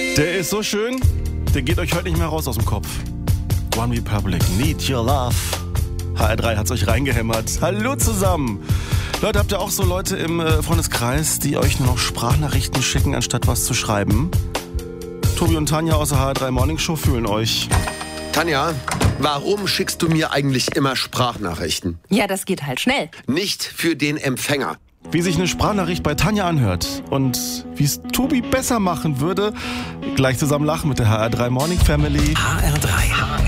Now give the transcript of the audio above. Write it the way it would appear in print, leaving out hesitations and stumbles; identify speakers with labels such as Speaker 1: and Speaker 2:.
Speaker 1: Der ist so schön, der geht euch heute nicht mehr raus aus dem Kopf. One Republic, Need Your Love. HR3 hat's euch reingehämmert. Hallo zusammen. Leute, habt ihr auch so Leute im Freundeskreis, die euch nur noch Sprachnachrichten schicken, anstatt was zu schreiben? Tobi und Tanja aus der HR3 Morning Show fühlen euch.
Speaker 2: Tanja, warum schickst du mir eigentlich immer Sprachnachrichten?
Speaker 3: Ja, das geht halt schnell.
Speaker 2: Nicht für den Empfänger.
Speaker 1: Wie sich eine Sprachnachricht bei Tanja anhört und wie es Tobi besser machen würde, gleich zusammen lachen mit der HR3 Morning Family.
Speaker 4: HR3